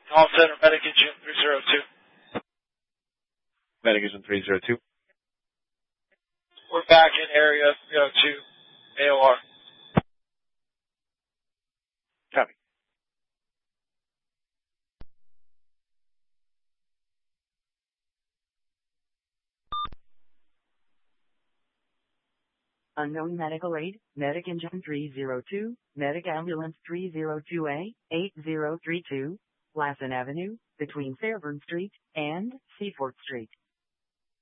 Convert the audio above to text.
Call center, Medic Engine 302. Medic Engine 302. We're back in area 302, AOR. Copy. Unknown medical aid, Medic Engine 302, Medic Ambulance 302A, 8032, Lassen Avenue, between Fairburn Street and Seafort Street.